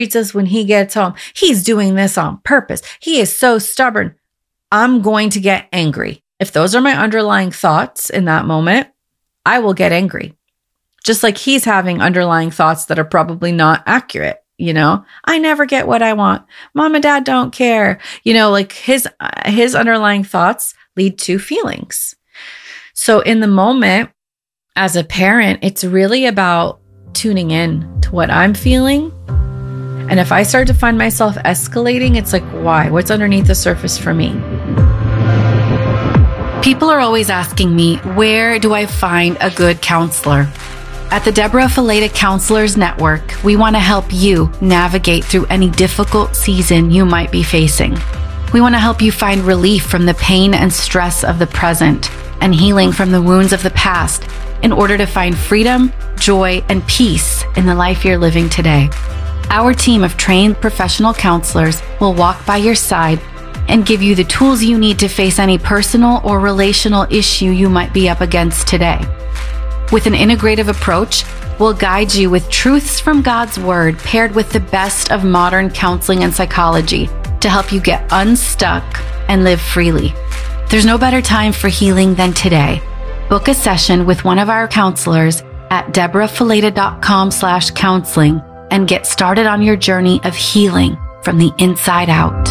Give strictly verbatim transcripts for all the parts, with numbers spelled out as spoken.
treats us when he gets home. He's doing this on purpose. He is so stubborn. I'm going to get angry. If those are my underlying thoughts in that moment, I will get angry. Just like he's having underlying thoughts that are probably not accurate. You know, I never get what I want. Mom and dad don't care. You know, like his, his underlying thoughts lead to feelings. So in the moment, as a parent, it's really about tuning in to what I'm feeling. And if I start to find myself escalating, it's like, why? What's underneath the surface for me? People are always asking me, where do I find a good counselor? At the Deborah Fileta Counselors Network, we want to help you navigate through any difficult season you might be facing. We want to help you find relief from the pain and stress of the present and healing from the wounds of the past in order to find freedom, joy, and peace in the life you're living today. Our team of trained professional counselors will walk by your side and give you the tools you need to face any personal or relational issue you might be up against today. With an integrative approach, we'll guide you with truths from God's Word paired with the best of modern counseling and psychology to help you get unstuck and live freely. There's no better time for healing than today. Book a session with one of our counselors at deborahfileta.com slash counseling and get started on your journey of healing from the inside out.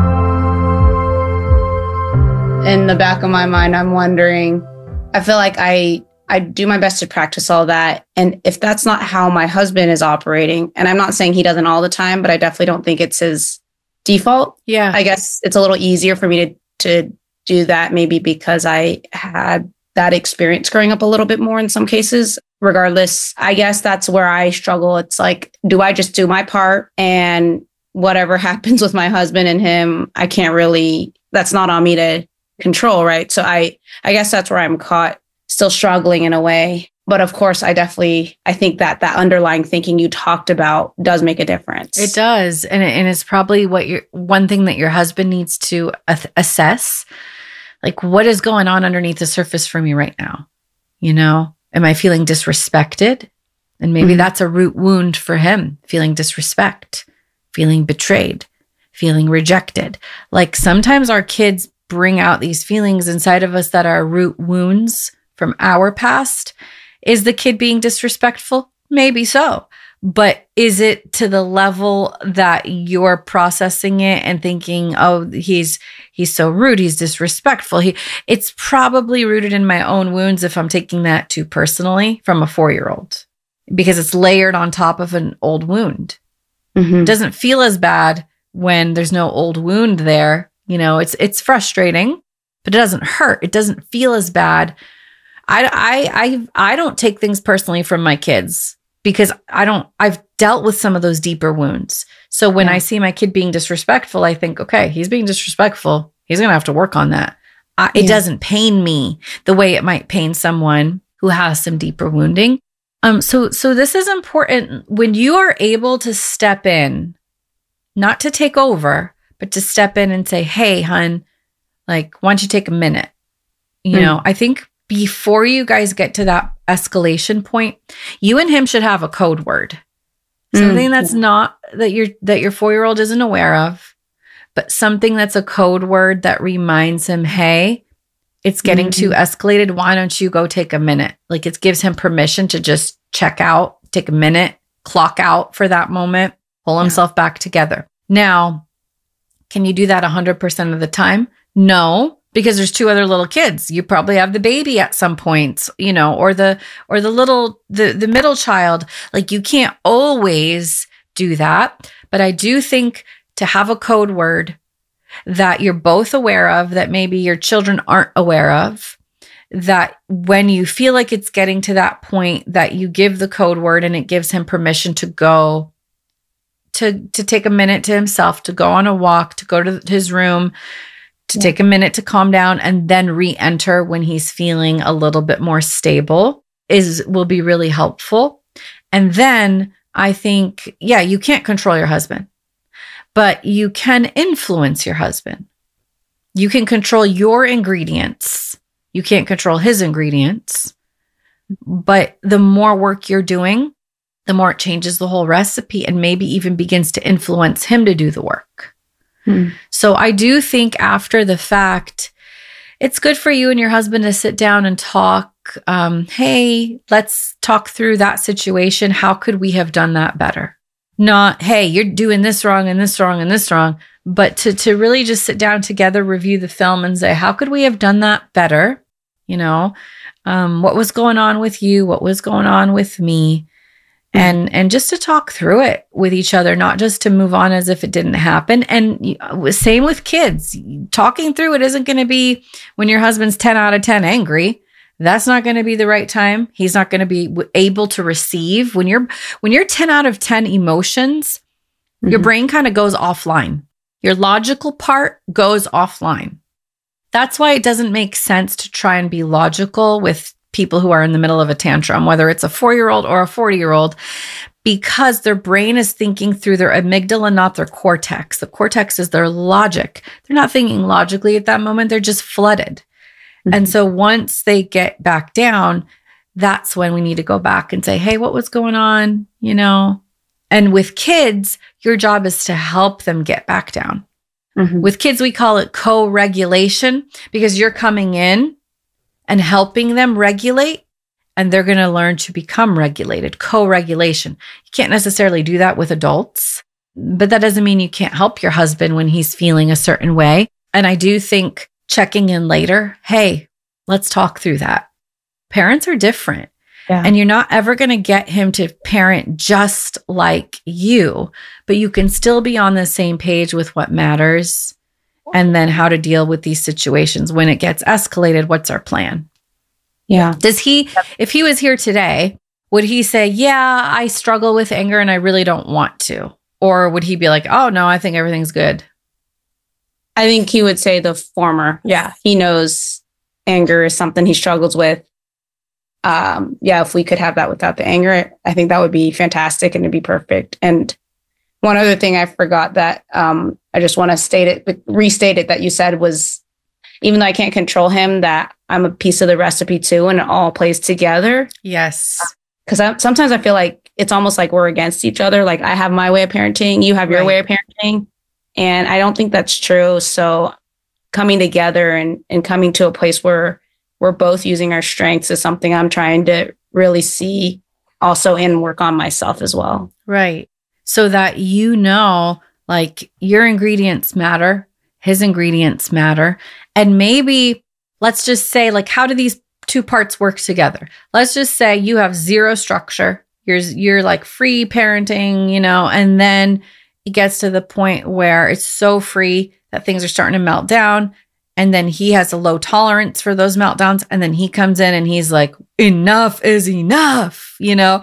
In the back of my mind, I'm wondering, I feel like I, I do my best to practice all that. And if that's not how my husband is operating, and I'm not saying he doesn't all the time, but I definitely don't think it's his default. Yeah. I guess it's a little easier for me to, to do that, maybe because I had that experience growing up a little bit more in some cases. Regardless, I guess that's where I struggle. It's like, do I just do my part and whatever happens with my husband and him, I can't really, that's not on me to control, right? So I, I guess that's where I'm caught, still struggling in a way. But of course, I definitely, I think that that underlying thinking you talked about does make a difference. It does. And, it, and it's probably what your one thing that your husband needs to a- assess. Like, what is going on underneath the surface for me right now? You know, am I feeling disrespected? And maybe mm-hmm. that's a root wound for him, feeling disrespect, feeling betrayed, feeling rejected. Like sometimes our kids bring out these feelings inside of us that are root wounds from our past. Is the kid being disrespectful? Maybe so. But is it to the level that you're processing it and thinking, oh, he's he's so rude, he's disrespectful. He, it's probably rooted in my own wounds if I'm taking that too personally from a four-year-old, because it's layered on top of an old wound. Mm-hmm. It doesn't feel as bad when there's no old wound there. You know, it's it's frustrating, but it doesn't hurt. It doesn't feel as bad. I, I, I, I don't take things personally from my kids because I don't, I've dealt with some of those deeper wounds. So when yeah. I see my kid being disrespectful, I think, okay, he's being disrespectful. He's going to have to work on that. I, it yeah. doesn't pain me the way it might pain someone who has some deeper wounding. Um, so, so this is important when you are able to step in, not to take over, but to step in and say, hey, hun, like, why don't you take a minute? You mm. know, I think before you guys get to that escalation point, you and him should have a code word. Something mm. that's not, that your that your four-year-old isn't aware of, but something that's a code word that reminds him, hey, it's getting mm-hmm. too escalated. Why don't you go take a minute? Like it gives him permission to just check out, take a minute, clock out for that moment, pull himself yeah. back together. Now, can you do that one hundred percent of the time? No. Because there's two other little kids. You probably have the baby at some point, you know, or the or the little the the middle child. Like you can't always do that. But I do think to have a code word that you're both aware of, that maybe your children aren't aware of, that when you feel like it's getting to that point, that you give the code word and it gives him permission to go to to take a minute to himself, to go on a walk, to go to his room, to yeah. take a minute to calm down and then re-enter when he's feeling a little bit more stable is will be really helpful. And then I think, yeah, you can't control your husband, but you can influence your husband. You can control your ingredients. You can't control his ingredients. But the more work you're doing, the more it changes the whole recipe and maybe even begins to influence him to do the work. Hmm. So I do think after the fact, it's good for you and your husband to sit down and talk. Um, hey, let's talk through that situation. How could we have done that better? Not, hey, you're doing this wrong and this wrong and this wrong, but to, to really just sit down together, review the film and say, how could we have done that better? You know, um, what was going on with you? What was going on with me? And, and just to talk through it with each other, not just to move on as if it didn't happen. And same with kids, talking through it isn't going to be when your husband's ten out of ten angry. That's not going to be the right time. He's not going to be able to receive when you're, when you're ten out of ten emotions, mm-hmm. your brain kind of goes offline. Your logical part goes offline. That's why it doesn't make sense to try and be logical with people who are in the middle of a tantrum, whether it's a four-year-old or a forty-year-old, because their brain is thinking through their amygdala, not their cortex. The cortex is their logic. They're not thinking logically at that moment. They're just flooded. Mm-hmm. And so once they get back down, that's when we need to go back and say, hey, what was going on? You know, and with kids, your job is to help them get back down. Mm-hmm. With kids, we call it co-regulation because you're coming in and helping them regulate, and they're going to learn to become regulated, co-regulation. You can't necessarily do that with adults, but that doesn't mean you can't help your husband when he's feeling a certain way. And I do think checking in later, hey, let's talk through that. Parents are different. Yeah. And you're not ever going to get him to parent just like you, but you can still be on the same page with what matters. And then how to deal with these situations. When it gets escalated, what's our plan? Yeah. Does he, if he was here today, would he say, yeah, I struggle with anger and I really don't want to? Or would he be like, oh, no, I think everything's good? I think he would say the former. Yeah. He knows anger is something he struggles with. Um, yeah, if we could have that without the anger, I think that would be fantastic and it'd be perfect. And one other thing I forgot that um, I just want to state it, restate it that you said was, even though I can't control him, that I'm a piece of the recipe too, and it all plays together. Yes. Because sometimes I feel like it's almost like we're against each other. Like I have my way of parenting, you have your right. way of parenting. And I don't think that's true. So coming together and, and coming to a place where we're both using our strengths is something I'm trying to really see also and work on myself as well. Right. So that, you know, like your ingredients matter, his ingredients matter. And maybe let's just say, like, how do these two parts work together? Let's just say you have zero structure. You're, you're like free parenting, you know, and then it gets to the point where it's so free that things are starting to melt down. And then he has a low tolerance for those meltdowns. And then he comes in and he's like, enough is enough, you know?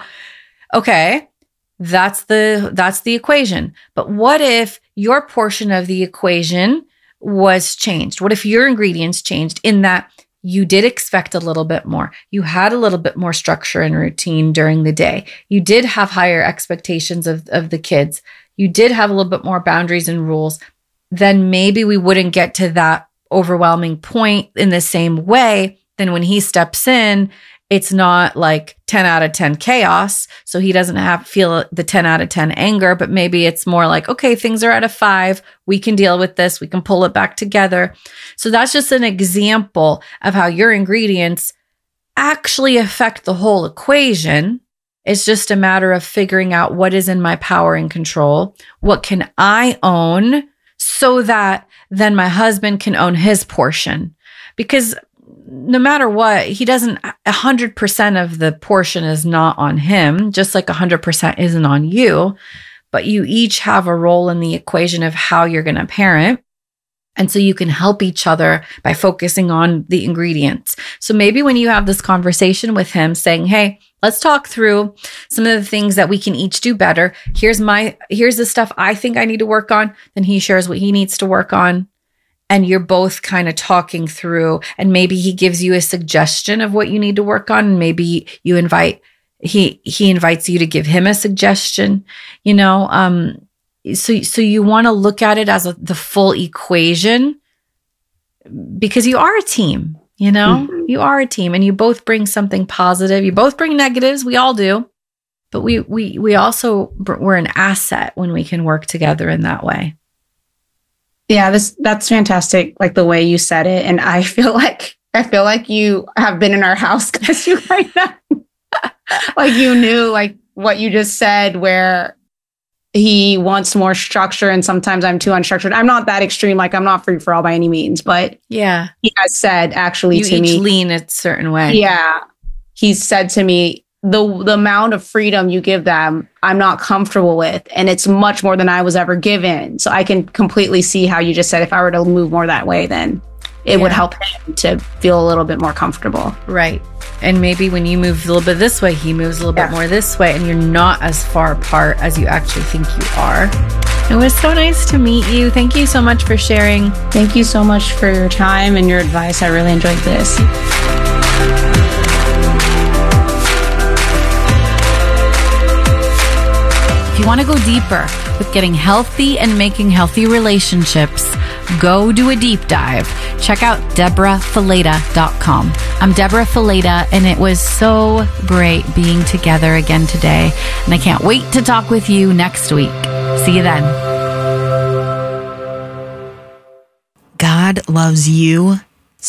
Okay. That's the, that's the equation. But what if your portion of the equation was changed? What if your ingredients changed in that you did expect a little bit more? You had a little bit more structure and routine during the day. You did have higher expectations of, of the kids. You did have a little bit more boundaries and rules. Then maybe we wouldn't get to that overwhelming point in the same way. Then when he steps in, it's not like ten out of ten chaos. So he doesn't have feel the ten out of ten anger, but maybe it's more like, okay, things are at a five. We can deal with this. We can pull it back together. So that's just an example of how your ingredients actually affect the whole equation. It's just a matter of figuring out what is in my power and control. What can I own so that then my husband can own his portion? Because no matter what, he doesn't, a hundred percent of the portion is not on him, just like a hundred percent isn't on you, but you each have a role in the equation of how you're going to parent. And so you can help each other by focusing on the ingredients. So maybe when you have this conversation with him saying, hey, let's talk through some of the things that we can each do better. Here's my, here's the stuff I think I need to work on. Then he shares what he needs to work on. And you're both kind of talking through, and maybe he gives you a suggestion of what you need to work on. And maybe you invite, he, he invites you to give him a suggestion, you know? Um, so, so you want to look at it as a, the full equation, because you are a team, you know, mm-hmm. you are a team and you both bring something positive. You both bring negatives. We all do. but we we we also we're an asset when we can work together in that way. Yeah, this that's fantastic. Like the way you said it, and I feel like I feel like you have been in our house because you right now, like you knew like what you just said, where he wants more structure, and sometimes I'm too unstructured. I'm not that extreme. Like I'm not free for all by any means, but yeah, he has said actually you to each me, lean a certain way. Yeah, he's said to me, the the amount of freedom you give them, I'm not comfortable with. And it's much more than I was ever given. So I can completely see how you just said, if I were to move more that way, then it yeah. would help him to feel a little bit more comfortable. Right. And maybe when you move a little bit this way, he moves a little yeah. bit more this way, and you're not as far apart as you actually think you are. It was so nice to meet you. Thank you so much for sharing. Thank you so much for your time and your advice. I really enjoyed this. If you want to go deeper with getting healthy and making healthy relationships, go do a deep dive. Check out Deborah Fileta dot com. I'm Deborah Fileta, and it was so great being together again today. And I can't wait to talk with you next week. See you then. God loves you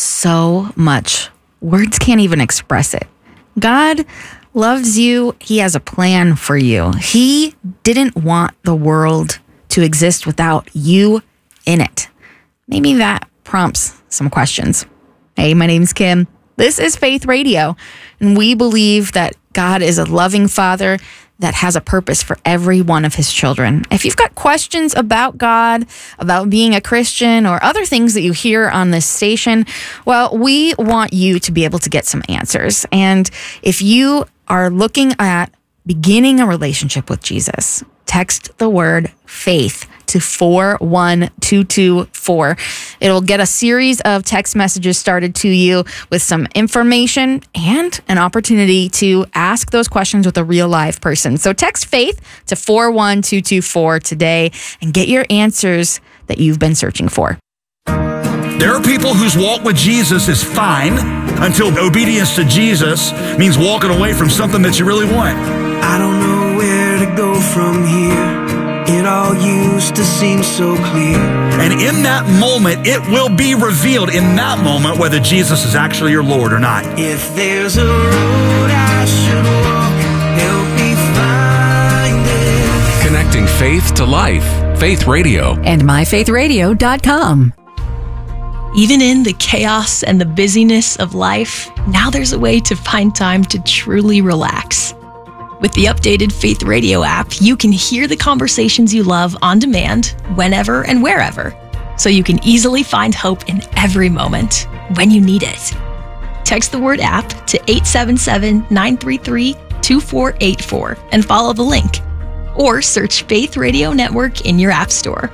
so much. Words can't even express it. God loves you. He has a plan for you. He didn't want the world to exist without you in it. Maybe that prompts some questions. Hey, my name's Kim. This is Faith Radio, and we believe that God is a loving Father that has a purpose for every one of his children. If you've got questions about God, about being a Christian, or other things that you hear on this station, well, we want you to be able to get some answers. And if you are looking at beginning a relationship with Jesus, text the word faith to four one two two four. It'll get a series of text messages started to you with some information and an opportunity to ask those questions with a real live person. So text faith to four one two two four today and get your answers that you've been searching for. There are people whose walk with Jesus is fine until obedience to Jesus means walking away from something that you really want. I don't know where to go from here. It all used to seem so clear. And in that moment, it will be revealed in that moment whether Jesus is actually your Lord or not. If there's a road I should walk, help me find it. Connecting faith to life. Faith Radio. And my faith radio dot com. Even in the chaos and the busyness of life, now there's a way to find time to truly relax. With the updated Faith Radio app, you can hear the conversations you love on demand, whenever and wherever, so you can easily find hope in every moment when you need it. Text the word app to eight seven seven, nine three three, two four eight four and follow the link. Or search Faith Radio Network in your app store.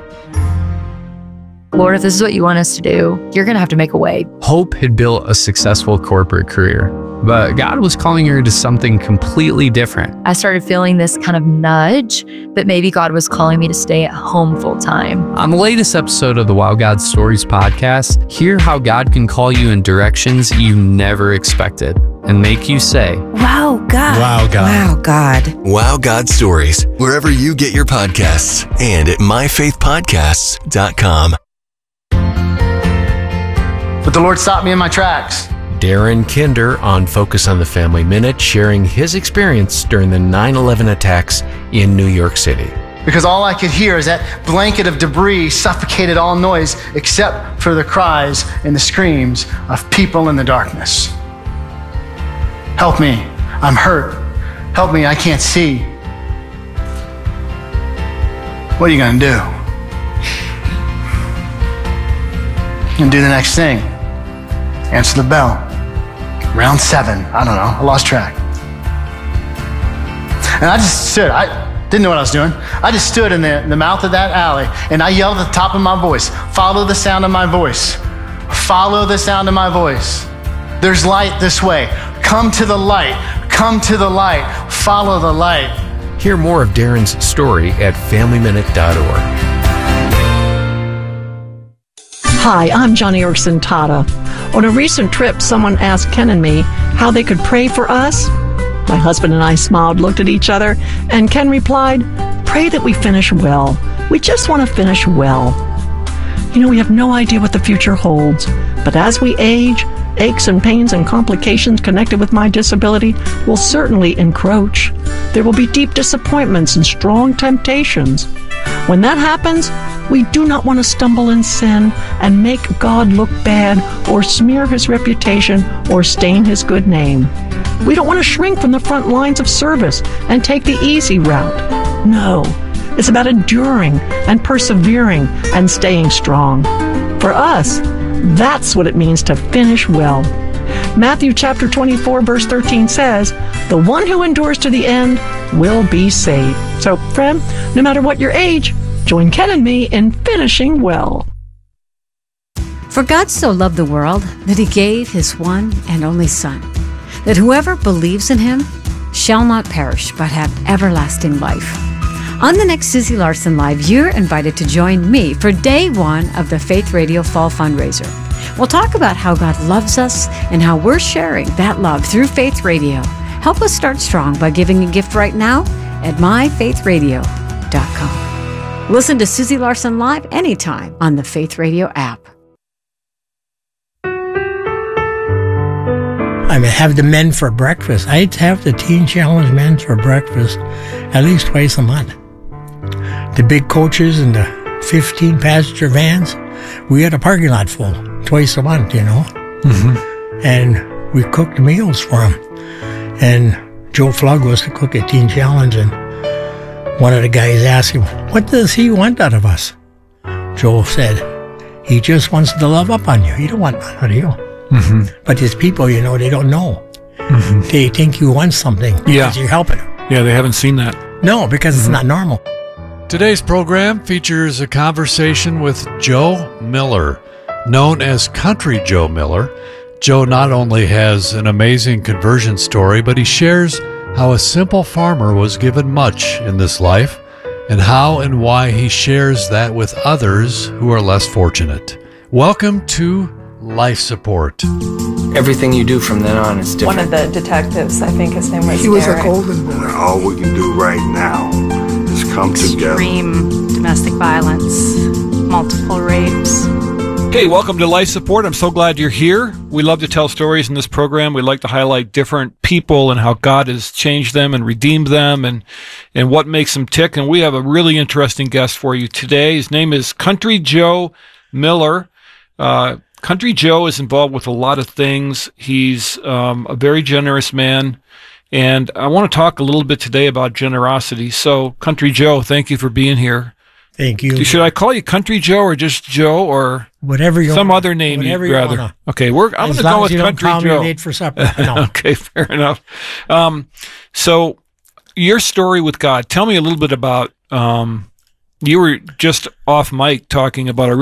Lord, if this is what you want us to do, you're going to have to make a way. Hope had built a successful corporate career, but God was calling her to something completely different. I started feeling this kind of nudge that maybe God was calling me to stay at home full time. On the latest episode of the Wow God Stories podcast, hear how God can call you in directions you never expected and make you say, Wow, God. Wow, God. Wow, God. Wow God Stories, wherever you get your podcasts and at my faith podcasts dot com. But the Lord stopped me in my tracks. Darren Kinder on Focus on the Family Minute, sharing his experience during the nine eleven attacks in New York City. Because all I could hear is that blanket of debris suffocated all noise except for the cries and the screams of people in the darkness. Help me, I'm hurt. Help me, I can't see. What are you gonna do? You're gonna do the next thing. Answer the bell. Round seven, I don't know, I lost track. And I just stood, I didn't know what I was doing. I just stood in the, in the mouth of that alley and I yelled at the top of my voice, follow the sound of my voice. Follow the sound of my voice. There's light this way. Come to the light. Come to the light. Follow the light. Hear more of Darren's story at family minute dot org. Hi, I'm Johnny Orson Tata. On a recent trip, someone asked Ken and me how they could pray for us. My husband and I smiled, looked at each other, and Ken replied, "Pray that we finish well. We just want to finish well." You know, we have no idea what the future holds, but as we age, aches and pains and complications connected with my disability will certainly encroach. There will be deep disappointments and strong temptations. When that happens, we do not want to stumble in sin and make God look bad or smear his reputation or stain his good name. We don't want to shrink from the front lines of service and take the easy route. No, it's about enduring and persevering and staying strong. For us, that's what it means to finish well. Matthew chapter twenty-four, verse thirteen says, "The one who endures to the end will be saved." So, friend, no matter what your age, join Ken and me in finishing well. For God so loved the world that he gave his one and only Son, that whoever believes in him shall not perish but have everlasting life. On the next Susie Larson Live, you're invited to join me for day one of the Faith Radio Fall Fundraiser. We'll talk about how God loves us and how we're sharing that love through Faith Radio. Help us start strong by giving a gift right now at my faith radio dot com. Listen to Susie Larson Live anytime on the Faith Radio app. I would have the men for breakfast. I'd have the Teen Challenge men for breakfast at least twice a month. The big coaches and the fifteen passenger vans, we had a parking lot full twice a month, you know. Mm-hmm. And we cooked meals for them. And Joe Flugg was the cook at Teen Challenge, and one of the guys asked him, "What does he want out of us?" Joe said, "He just wants to love up on you. He don't want none out of you." Mm-hmm. But his people, you know, they don't know. Mm-hmm. They think you want something because yeah. you're helping them. Yeah, they haven't seen that. No, because mm-hmm. it's not normal. Today's program features a conversation with Joe Miller, known as Country Joe Miller. Joe not only has an amazing conversion story, but he shares how a simple farmer was given much in this life and how and why he shares that with others who are less fortunate. Welcome to Life Support. Everything you do from then on is different. One of the detectives, I think his name was He was Derek. a golden boy. All we can do right now is come Extreme together. Extreme domestic violence, multiple rapes. Hey, welcome to Life Support. I'm so glad you're here. We love to tell stories in this program. We like to highlight different people and how God has changed them and redeemed them and, and what makes them tick. And we have a really interesting guest for you today. His name is Country Joe Miller. Uh, Country Joe is involved with a lot of things. He's um, a very generous man. And I want to talk a little bit today about generosity. So, Country Joe, thank you for being here. Thank you. Should I call you Country Joe or just Joe or whatever you some want, other name whatever you'd you rather? wanna. Okay, we're I'm going to go with you Country don't call Joe. Me late for supper. No. Okay, fair enough. Um, so your story with God. Tell me a little bit about. Um, you were just off mic talking about a